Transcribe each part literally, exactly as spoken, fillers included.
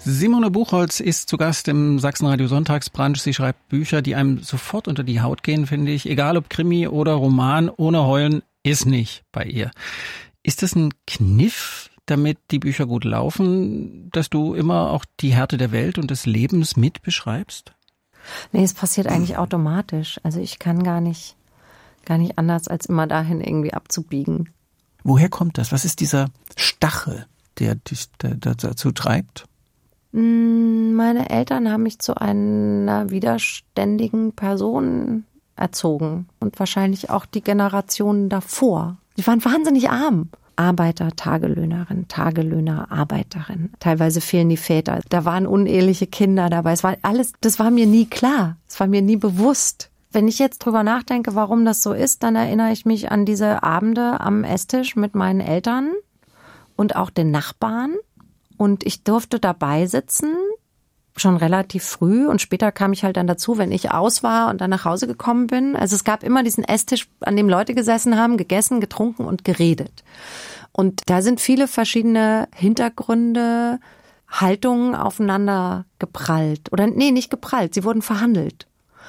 Simone Buchholz ist zu Gast im Sachsenradio Sonntagsbrunch. Sie schreibt Bücher, die einem sofort unter die Haut gehen, finde ich. Egal ob Krimi oder Roman, ohne Heulen ist nicht bei ihr. Ist das ein Kniff, damit die Bücher gut laufen, dass du immer auch die Härte der Welt und des Lebens mit beschreibst? Nee, es passiert eigentlich automatisch. Also ich kann gar nicht, gar nicht anders, als immer dahin irgendwie abzubiegen. Woher kommt das? Was ist dieser Stachel, der dich dazu treibt? Meine Eltern haben mich zu einer widerständigen Person erzogen und wahrscheinlich auch die Generationen davor. Die waren wahnsinnig arm. Arbeiter, Tagelöhnerin, Tagelöhner, Arbeiterin. Teilweise fehlen die Väter. Da waren uneheliche Kinder dabei. Es war alles, das war mir nie klar. Es war mir nie bewusst. Wenn ich jetzt drüber nachdenke, warum das so ist, dann erinnere ich mich an diese Abende am Esstisch mit meinen Eltern und auch den Nachbarn. Und ich durfte dabei sitzen, schon relativ früh. Und später kam ich halt dann dazu, wenn ich aus war und dann nach Hause gekommen bin. Also es gab immer diesen Esstisch, an dem Leute gesessen haben, gegessen, getrunken und geredet. Und da sind viele verschiedene Hintergründe, Haltungen aufeinander geprallt. Oder nee, nicht geprallt, sie wurden verhandelt.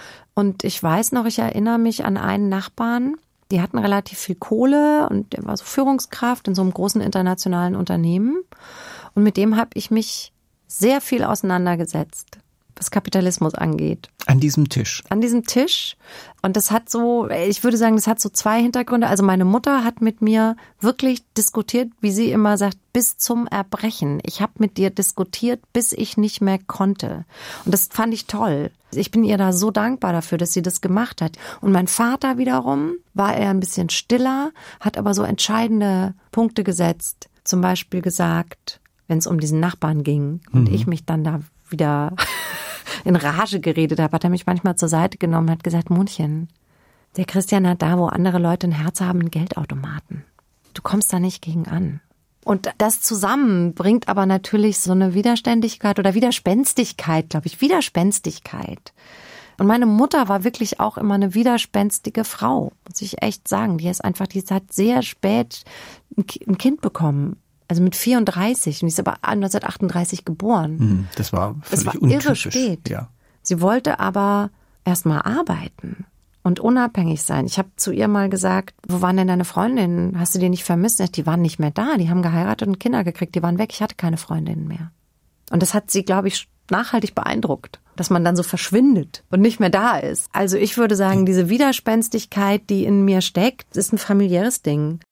Und ich weiß noch, ich erinnere mich an einen Nachbarn, die hatten relativ viel Kohle und der war so Führungskraft in so einem großen internationalen Unternehmen. Und mit dem habe ich mich sehr viel auseinandergesetzt, was Kapitalismus angeht. An diesem Tisch? An diesem Tisch. Und das hat so, ich würde sagen, das hat so zwei Hintergründe. Also meine Mutter hat mit mir wirklich diskutiert, wie sie immer sagt, bis zum Erbrechen. Ich habe mit dir diskutiert, bis ich nicht mehr konnte. Und das fand ich toll. Ich bin ihr da so dankbar dafür, dass sie das gemacht hat. Und mein Vater wiederum war eher ein bisschen stiller, hat aber so entscheidende Punkte gesetzt. Zum Beispiel gesagt, wenn es um diesen Nachbarn ging und mhm. ich mich dann da wieder in Rage geredet habe, hat er mich manchmal zur Seite genommen und hat gesagt, Mundchen, der Christian hat da, wo andere Leute ein Herz haben, einen Geldautomaten. Du kommst da nicht gegen an. Und das zusammen bringt aber natürlich so eine Widerständigkeit oder Widerspenstigkeit, glaube ich, Widerspenstigkeit. Und meine Mutter war wirklich auch immer eine widerspenstige Frau, muss ich echt sagen. Die ist einfach, die hat sehr spät ein Kind bekommen. Also mit vierunddreißig, und die ist aber neunzehnhundertachtunddreißig geboren. Das war völlig das war untypisch. Irre spät. Ja. Sie wollte aber erst mal arbeiten und unabhängig sein. Ich habe zu ihr mal gesagt, wo waren denn deine Freundinnen? Hast du die nicht vermisst? Die waren nicht mehr da, die haben geheiratet und Kinder gekriegt, die waren weg. Ich hatte keine Freundinnen mehr. Und das hat sie, glaube ich, nachhaltig beeindruckt, dass man dann so verschwindet und nicht mehr da ist. Also ich würde sagen, diese Widerspenstigkeit, die in mir steckt, ist ein familiäres Ding.